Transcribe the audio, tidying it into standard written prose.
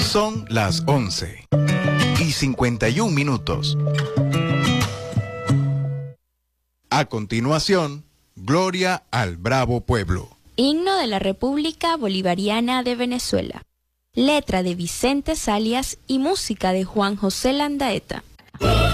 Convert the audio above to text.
Son las 11:51. A continuación, Gloria al Bravo Pueblo. Himno de la República Bolivariana de Venezuela. Letra de Vicente Salias y música de Juan José Landaeta.